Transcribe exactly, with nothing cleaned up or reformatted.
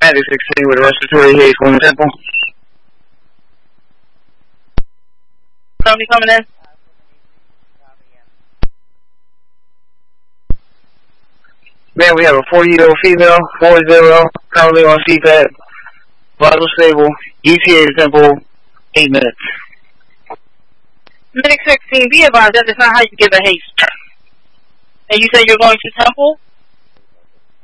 Magic sixteen with a respiratory haze going to Temple. Somebody coming in? Man, we have a forty-year-old female, four zero, currently on C PAP, vital stable, E T A to Temple, eight minutes. Medic sixteen, be advised that is not how you give a haste. And you said you're going to Temple?